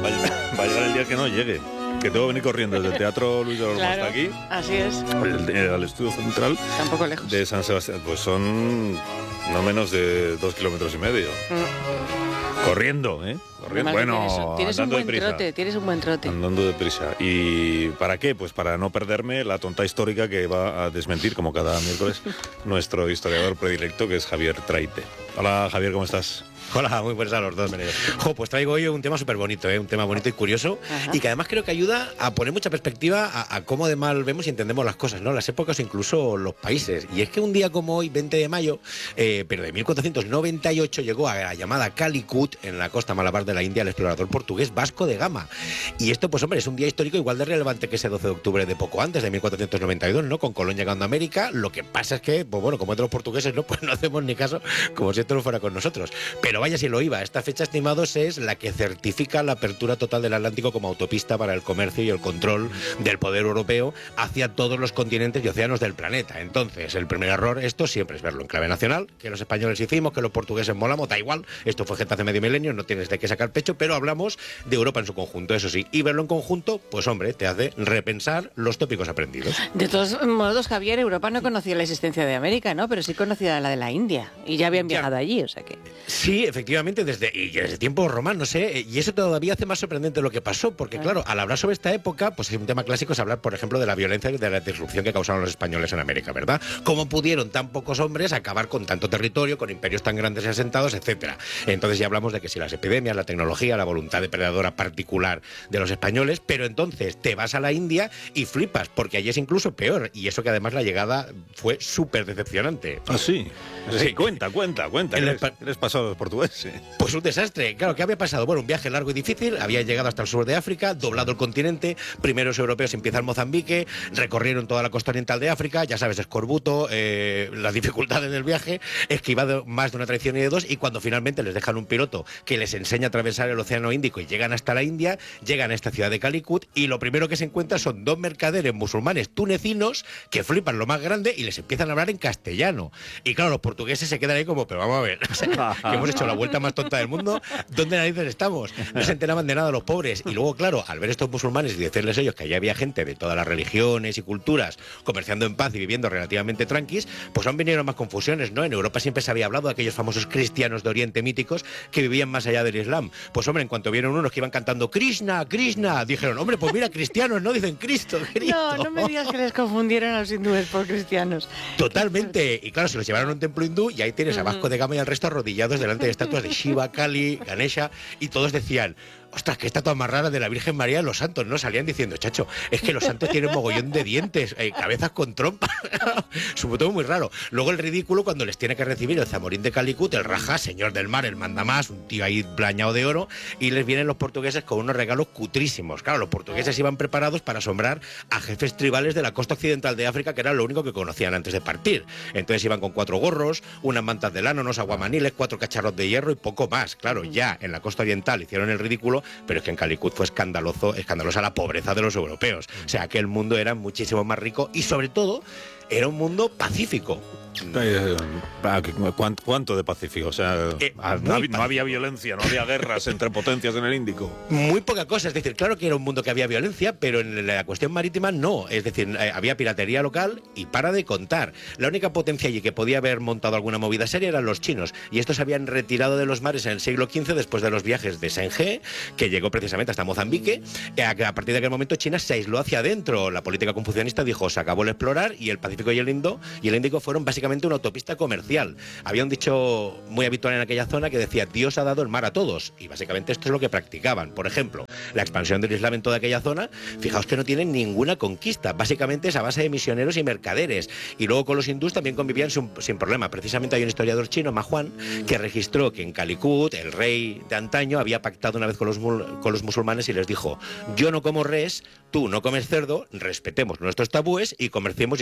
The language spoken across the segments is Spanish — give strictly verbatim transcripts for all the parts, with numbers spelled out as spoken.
va, a, va a llegar el día que no llegue. Que tengo que venir corriendo desde el Teatro Luis de Olmo Claro, hasta aquí. así es. El, el, al estudio central. Tampoco lejos. De San Sebastián. Pues son no menos de dos kilómetros y medio. Mm. Corriendo, ¿eh? Corriendo. Bueno, tienes un buen deprisa. trote, tienes un buen trote. Andando deprisa. ¿Y para qué? Pues para no perderme la tonta histórica que va a desmentir, como cada miércoles, nuestro historiador predilecto, que es Javier Traite. Hola, Javier, ¿cómo estás? Hola, muy buenas a los dos. Jo, pues traigo hoy un tema súper bonito, ¿eh? Un tema bonito y curioso. Ajá. Y que además creo que ayuda a poner mucha perspectiva a, a cómo de mal vemos y entendemos las cosas, ¿no? Las épocas o incluso los países. Y es que un día como hoy, veinte de mayo, eh, pero de mil cuatrocientos noventa y ocho, llegó a la llamada Calicut, en la costa malabar de la India, el explorador portugués Vasco de Gama. Y esto, pues hombre, es un día histórico igual de relevante que ese doce de octubre de poco antes, de mil cuatrocientos noventa y dos, ¿no? Con Colón llegando a América. Lo que pasa es que, pues bueno, como entre los portugueses, ¿no? Pues no hacemos ni caso, como si esto no fuera con nosotros. Pero vaya si lo iba. Esta fecha, estimados, es la que certifica la apertura total del Atlántico como autopista para el comercio y el control del poder europeo hacia todos los continentes y océanos del planeta. Entonces, el primer error, esto siempre es verlo en clave nacional, que los españoles hicimos, que los portugueses molamos, da igual, esto fue gente hace medio milenio, no tienes de qué sacar pecho, pero hablamos de Europa en su conjunto, eso sí, y verlo en conjunto, pues hombre, te hace repensar los tópicos aprendidos. De todos modos, Javier, Europa no conocía la existencia de América, ¿no? Pero sí conocía la de la India, y ya habían viajado ya. allí, o sea que... Sí, efectivamente, desde y desde tiempos romanos, ¿eh? Y eso todavía hace más sorprendente lo que pasó, porque claro, al hablar sobre esta época, pues es un tema clásico, es hablar, por ejemplo, de la violencia y de la disrupción que causaron los españoles en América, ¿verdad? Cómo pudieron tan pocos hombres acabar con tanto territorio, con imperios tan grandes y asentados, etcétera. Entonces ya hablamos de que si las epidemias, la tecnología, la voluntad depredadora particular de los españoles, pero entonces te vas a la India y flipas, porque allí es incluso peor, y eso que además la llegada fue súper decepcionante. ¿Ah, sí? Sí, sí. Cuenta, cuenta, cuenta. ¿Qué les, les pasó a los portugueses? Pues un desastre. Claro, ¿qué había pasado? Bueno, un viaje largo y difícil, había llegado hasta el sur de África, doblado el continente, primeros europeos empiezan Mozambique, recorrieron toda la costa oriental de África, ya sabes, escorbuto, eh, las dificultades del viaje, esquivado más de una traición y de dos, y cuando finalmente les dejan un piloto que les enseña a atravesar el Océano Índico y llegan hasta la India, llegan a esta ciudad de Calicut, y lo primero que se encuentra son dos mercaderes musulmanes tunecinos que flipan lo más grande y les empiezan a hablar en castellano. Y claro, los portugueses se quedan ahí como, pero vamos a ver, o sea, que hemos hecho la vuelta más tonta del mundo, ¿dónde narices estamos? No se enteraban de nada los pobres. Y luego, claro, al ver estos musulmanes y decirles ellos que allá había gente de todas las religiones y culturas comerciando en paz y viviendo relativamente tranquis, pues han venido más confusiones, ¿no? En Europa siempre se había hablado de aquellos famosos cristianos de Oriente míticos que vivían más allá del Islam. Pues hombre, en cuanto vieron unos que iban cantando Krishna, Krishna, dijeron, hombre, pues mira, cristianos, ¿no? Dicen Cristo, Cristo. No, no me digas que les confundieron a los hindúes por cristianos. Totalmente. Y claro, se los llevaron a un templo hindú y ahí tienes a Vasco de Gama y al resto arrodillados delante de estatuas de Shiva, Kali, Ganesha, y todos decían, ostras, qué estatua más rara de la Virgen María de los santos, ¿no? Salían diciendo, chacho, es que los santos tienen mogollón de dientes, eh, cabezas con trompa. Sobre todo muy raro. Luego el ridículo cuando les tiene que recibir el Zamorín de Calicut, el Raja, señor del mar, el mandamás, un tío ahí blañado de oro, y les vienen los portugueses con unos regalos cutrísimos. Claro, los portugueses iban preparados para asombrar a jefes tribales de la costa occidental de África, que era lo único que conocían antes de partir. Entonces iban con cuatro gorros, unas mantas de lana, unos aguamaniles, cuatro cacharros de hierro y poco más. Claro, ya en la costa oriental hicieron el ridículo, pero es que en Calicut fue escandaloso, escandalosa la pobreza de los europeos. O sea, que el mundo era muchísimo más rico y, sobre todo, era un mundo pacífico. ¿Cuánto, cuánto de pacífico? O sea, eh, no, había, no había violencia, no había guerras entre potencias en el Índico. Muy poca cosa, es decir, claro que era un mundo que había violencia, pero en la cuestión marítima no. Es decir, había piratería local y para de contar. La única potencia allí que podía haber montado alguna movida seria eran los chinos, y estos se habían retirado de los mares en el siglo quince después de los viajes de Senghe, que llegó precisamente hasta Mozambique. A partir de aquel momento China se aisló hacia adentro. La política confucianista dijo, se acabó el explorar, y el Pacífico y el Indo y el Índico fueron básicamente una autopista comercial. Había un dicho muy habitual en aquella zona que decía, Dios ha dado el mar a todos, y básicamente esto es lo que practicaban. Por ejemplo, la expansión del Islam en toda aquella zona, fijaos que no tienen ninguna conquista, básicamente es a base de misioneros y mercaderes, y luego con los hindús también convivían sin, sin problema. Precisamente hay un historiador chino, Ma Huan, que registró que en Calicut el rey de antaño había pactado una vez con los, con los musulmanes y les dijo, yo no como res, tú no comes cerdo, respetemos nuestros tabúes y comerciemos y seamos amigos.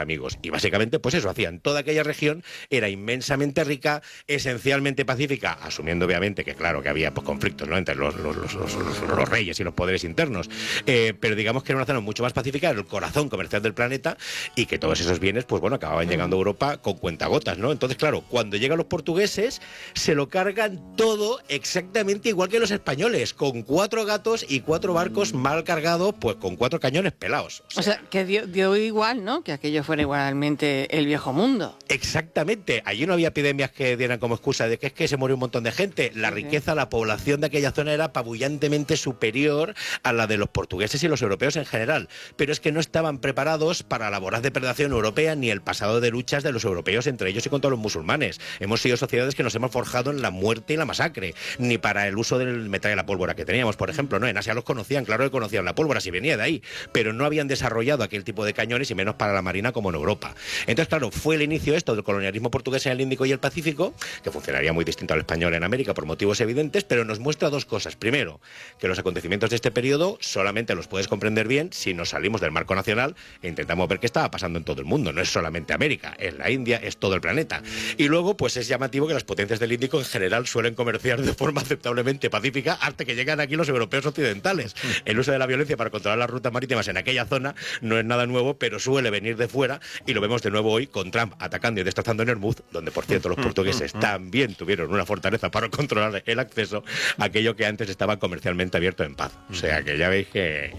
amigos. Y básicamente, pues eso hacían. Toda aquella región era inmensamente rica, esencialmente pacífica, asumiendo obviamente que claro que había pues, conflictos, ¿no?, entre los, los, los, los, los, los reyes y los poderes internos, eh, pero digamos que era una zona mucho más pacífica, era el corazón comercial del planeta, y que todos esos bienes, pues bueno, acababan llegando a Europa con cuentagotas, ¿no? Entonces, claro, cuando llegan los portugueses, se lo cargan todo exactamente igual que los españoles, con cuatro gatos y cuatro barcos mal cargados, pues con cuatro cañones pelados. O sea, o sea que dio, dio igual, ¿no?, que aquello fuera igualmente el viejo mundo. Exactamente. Allí no había epidemias que dieran como excusa de que es que se murió un montón de gente. La riqueza, la población de aquella zona era apabullantemente superior a la de los portugueses y los europeos en general. Pero es que no estaban preparados para la voraz depredación europea ni el pasado de luchas de los europeos entre ellos y contra los musulmanes. Hemos sido sociedades que nos hemos forjado en la muerte y la masacre, ni para el uso del metal y la pólvora que teníamos, por ejemplo, ¿no? En Asia los conocían, claro que conocían la pólvora si venía de ahí, pero no habían desarrollado aquel tipo de cañones y menos para la marina como en Europa. Entonces, claro, fue el inicio esto del colonialismo portugués en el Índico y el Pacífico, que funcionaría muy distinto al español en América por motivos evidentes, pero nos muestra dos cosas. Primero, que los acontecimientos de este periodo solamente los puedes comprender bien si nos salimos del marco nacional e intentamos ver qué estaba pasando en todo el mundo. No es solamente América, es la India, es todo el planeta. Y luego, pues es llamativo que las potencias del Índico en general suelen comerciar de forma aceptablemente pacífica hasta que llegan aquí los europeos occidentales. El uso de la violencia para controlar las rutas marítimas en aquella zona no es nada nuevo, pero suele venir de fuera, y lo vemos de nuevo hoy con Trump atacando y destrozando Nermouth, donde por cierto los portugueses también tuvieron una fortaleza para controlar el acceso a aquello que antes estaba comercialmente abierto en paz. O sea que ya veis que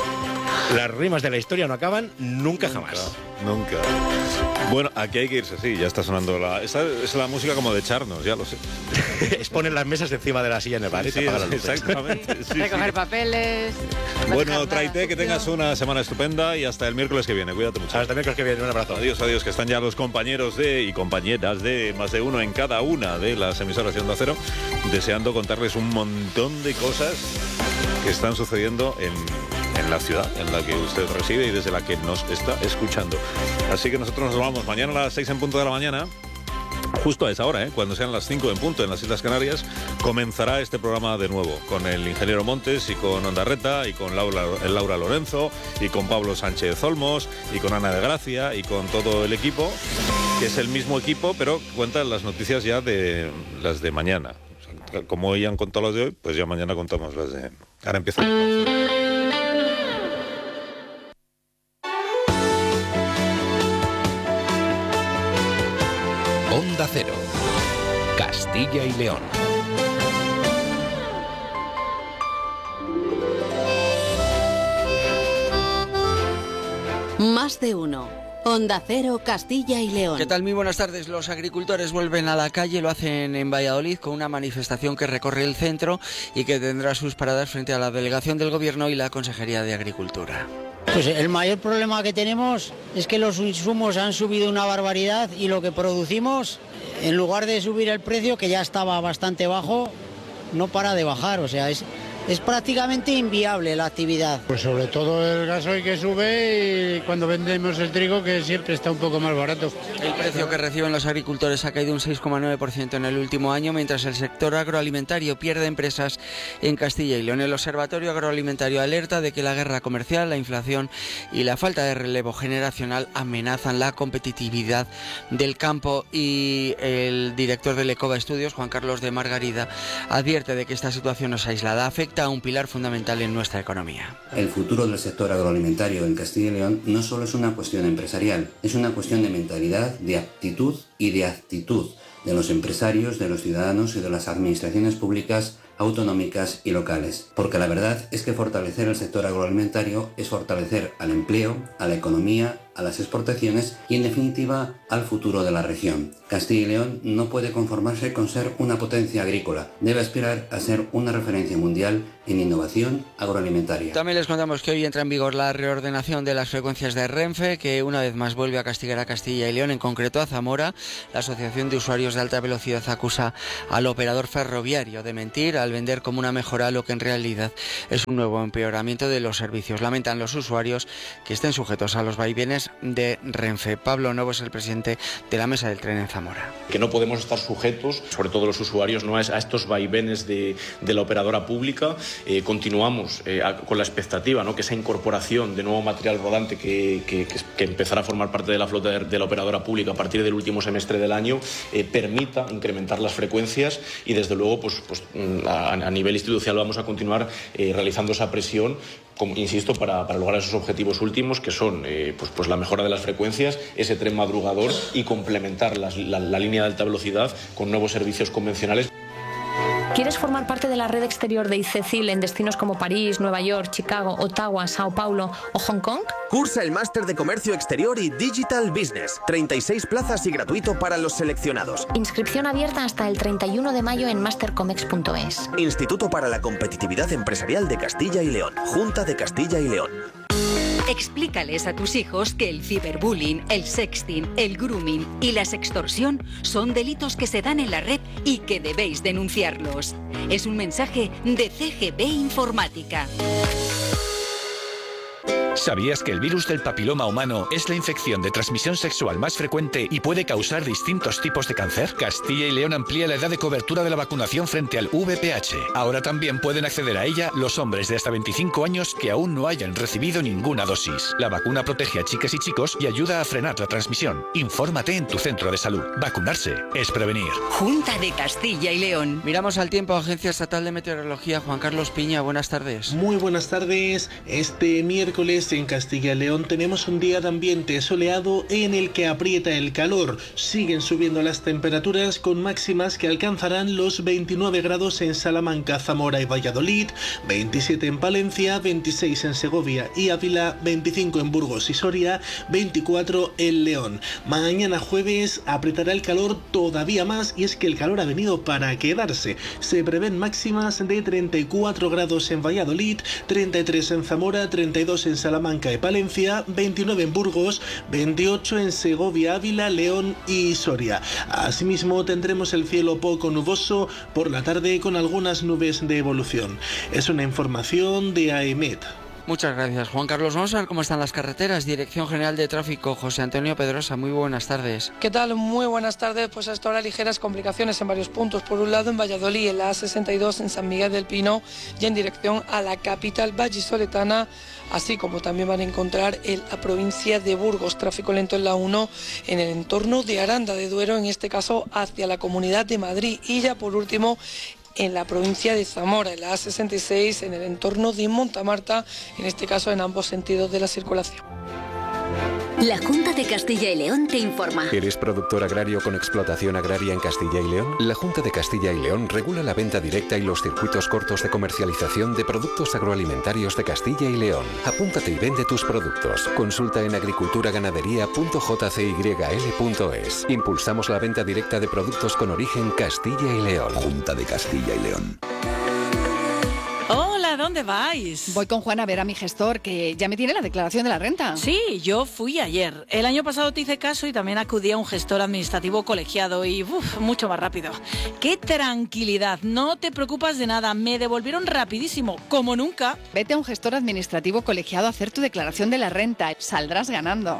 las rimas de la historia no acaban nunca jamás. Nunca. Bueno, aquí hay que irse, sí, ya está sonando la... Esta es la música como de echarnos, ya lo sé. Es poner las mesas encima de la silla en el bar y sí, apagar las luces. Exactamente. Sí, Recoger sí. papeles... Bueno, Traite, que tengas una semana estupenda y hasta el miércoles que viene. Cuídate mucho. Hasta el miércoles que viene, un abrazo. Adiós, adiós, que están ya los compañeros de y compañeras de más de uno en cada una de las emisoras de Onda Cero, deseando contarles un montón de cosas que están sucediendo en... en la ciudad en la que usted reside y desde la que nos está escuchando. Así que nosotros nos vamos mañana a las seis en punto de la mañana, justo a esa hora, ¿eh? Cuando sean las cinco en punto en las Islas Canarias, comenzará este programa de nuevo, con el ingeniero Montes y con Ondarreta y con Laura, Laura Lorenzo y con Pablo Sánchez Olmos y con Ana de Gracia y con todo el equipo, que es el mismo equipo, pero cuentan las noticias ya de las de mañana. O sea, como hoy han contado las de hoy, pues ya mañana contamos las de... Ahora empieza. Onda Cero, Castilla y León. Más de uno. Onda Cero, Castilla y León. ¿Qué tal? Muy buenas tardes. Los agricultores vuelven a la calle, lo hacen en Valladolid con una manifestación que recorre el centro y que tendrá sus paradas frente a la delegación del Gobierno y la Consejería de Agricultura. Pues el mayor problema que tenemos es que los insumos han subido una barbaridad y lo que producimos, en lugar de subir el precio, que ya estaba bastante bajo, no para de bajar. O sea, es, es prácticamente inviable la actividad. Pues sobre todo el gasoil que sube y cuando vendemos el trigo, que siempre está un poco más barato. El precio que reciben los agricultores ha caído un seis coma nueve por ciento en el último año, mientras el sector agroalimentario pierde empresas en Castilla y León. El Observatorio Agroalimentario alerta de que la guerra comercial, la inflación y la falta de relevo generacional amenazan la competitividad del campo, y el director del Ecova Estudios, Juan Carlos de Margarida, advierte de que esta situación no es aislada, afecta a un pilar fundamental en nuestra economía. El futuro del sector agroalimentario en Castilla y León no solo es una cuestión empresarial, es una cuestión de mentalidad, de aptitud y de actitud de los empresarios, de los ciudadanos y de las administraciones públicas autonómicas y locales. Porque la verdad es que fortalecer el sector agroalimentario es fortalecer al empleo, a la economía, a las exportaciones y en definitiva al futuro de la región. Castilla y León no puede conformarse con ser una potencia agrícola, debe aspirar a ser una referencia mundial en innovación agroalimentaria. También les contamos que hoy entra en vigor la reordenación de las frecuencias de Renfe, que una vez más vuelve a castigar a Castilla y León, en concreto a Zamora. La Asociación de Usuarios de Alta Velocidad acusa al operador ferroviario de mentir al vender como una mejora lo que en realidad es un nuevo empeoramiento de los servicios. Lamentan los usuarios que estén sujetos a los vaivenes líneas de Renfe. Pablo Novo es el presidente de la Mesa del Tren en Zamora. Que no podemos estar sujetos, sobre todo los usuarios, ¿no?, a estos vaivenes de, de la operadora pública. Eh, continuamos eh, a, con la expectativa, ¿no?, que esa incorporación de nuevo material rodante que, que, que empezará a formar parte de la flota de, de la operadora pública a partir del último semestre del año eh, permita incrementar las frecuencias y desde luego pues, pues a, a nivel institucional vamos a continuar eh, realizando esa presión, como, insisto, para, para lograr esos objetivos últimos que son eh, pues, pues la mejora de las frecuencias, ese tren madrugador y complementar las, la, la línea de alta velocidad con nuevos servicios convencionales. ¿Quieres formar parte de la red exterior de ICECIL en destinos como París, Nueva York, Chicago, Ottawa, Sao Paulo o Hong Kong? Cursa el máster de Comercio Exterior y Digital Business. treinta y seis plazas y gratuito para los seleccionados. Inscripción abierta hasta el treinta y uno de mayo en mastercomex punto es. Instituto para la Competitividad Empresarial de Castilla y León. Junta de Castilla y León. Explícales a tus hijos que el ciberbullying, el sexting, el grooming y la sextorsión son delitos que se dan en la red y que debéis denunciarlos. Es un mensaje de C G B Informática. ¿Sabías que el virus del papiloma humano es la infección de transmisión sexual más frecuente y puede causar distintos tipos de cáncer? Castilla y León amplía la edad de cobertura de la vacunación frente al V I H. Ahora también pueden acceder a ella los hombres de hasta veinticinco años que aún no hayan recibido ninguna dosis. La vacuna protege a chicas y chicos y ayuda a frenar la transmisión. Infórmate en tu centro de salud. Vacunarse es prevenir. Junta de Castilla y León. Miramos al tiempo. Agencia Estatal de Meteorología. Juan Carlos Piña, buenas tardes. Muy buenas tardes. Este miércoles en Castilla y León tenemos un día de ambiente soleado en el que aprieta el calor. Siguen subiendo las temperaturas con máximas que alcanzarán los veintinueve grados en Salamanca, Zamora y Valladolid, veintisiete en Palencia, veintiséis en Segovia y Ávila, veinticinco en Burgos y Soria, veinticuatro en León. Mañana jueves apretará el calor todavía más y es que el calor ha venido para quedarse. Se prevén máximas de treinta y cuatro grados en Valladolid, treinta y tres en Zamora, treinta y dos en Salamanca y Palencia, veintinueve en Burgos, veintiocho en Segovia, Ávila, León y Soria. Asimismo tendremos el cielo poco nuboso por la tarde con algunas nubes de evolución. Es una información de AEMET. Muchas gracias, Juan Carlos. Vamos a ver cómo están las carreteras. Dirección General de Tráfico, José Antonio Pedrosa. Muy buenas tardes. ¿Qué tal? Muy buenas tardes. Pues hasta ahora ligeras complicaciones en varios puntos. Por un lado, en Valladolid, en la A sesenta y dos, en San Miguel del Pino y en dirección a la capital vallisoletana, así como también van a encontrar en la provincia de Burgos. Tráfico lento en la uno en el entorno de Aranda de Duero, en este caso hacia la Comunidad de Madrid. Y ya por último, en la provincia de Zamora, en la A sesenta y seis, en el entorno de Montamarta, en este caso en ambos sentidos de la circulación. La Junta de Castilla y León te informa. ¿Eres productor agrario con explotación agraria en Castilla y León? La Junta de Castilla y León regula la venta directa y los circuitos cortos de comercialización de productos agroalimentarios de Castilla y León. Apúntate y vende tus productos. Consulta en agriculturaganadería punto j c y l punto es. Impulsamos la venta directa de productos con origen Castilla y León. Junta de Castilla y León. Hola, ¿dónde vais? Voy con Juan a ver a mi gestor, que ya me tiene la declaración de la renta. Sí, yo fui ayer. El año pasado te hice caso y también acudí a un gestor administrativo colegiado y uf, mucho más rápido. ¡Qué tranquilidad! No te preocupas de nada. Me devolvieron rapidísimo, como nunca. Vete a un gestor administrativo colegiado a hacer tu declaración de la renta. Saldrás ganando.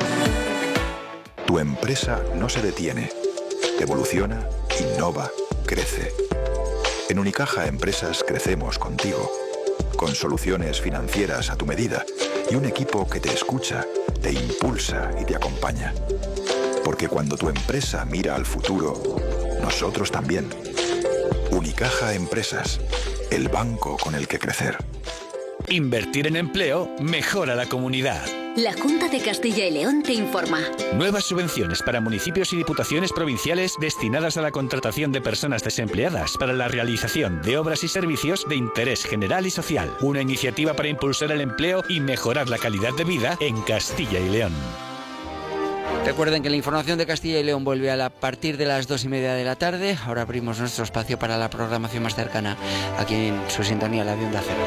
Tu empresa no se detiene. Evoluciona, innova, crece. En Unicaja Empresas crecemos contigo, con soluciones financieras a tu medida y un equipo que te escucha, te impulsa y te acompaña. Porque cuando tu empresa mira al futuro, nosotros también. Unicaja Empresas, el banco con el que crecer. Invertir en empleo mejora la comunidad. La Junta de Castilla y León te informa. Nuevas subvenciones para municipios y diputaciones provinciales destinadas a la contratación de personas desempleadas para la realización de obras y servicios de interés general y social. Una iniciativa para impulsar el empleo y mejorar la calidad de vida en Castilla y León. Recuerden que la información de Castilla y León vuelve a, la, a partir de las dos y media de la tarde. Ahora abrimos nuestro espacio para la programación más cercana, aquí en su sintonía, la de Onda Cero.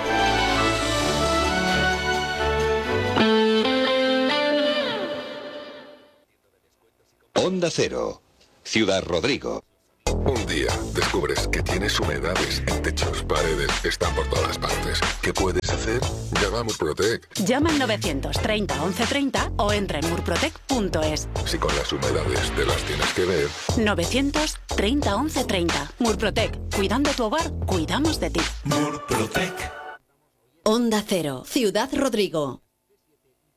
Onda Cero, Ciudad Rodrigo. Un día después descubres que tienes humedades en techos, paredes, están por todas partes. ¿Qué puedes hacer? Llama a Murprotec. Llama al novecientos treinta once treinta o entra en murprotec punto es. Si con las humedades te las tienes que ver. novecientos treinta once treinta. Murprotec. Cuidando tu hogar, cuidamos de ti. Murprotec. Onda Cero. Ciudad Rodrigo.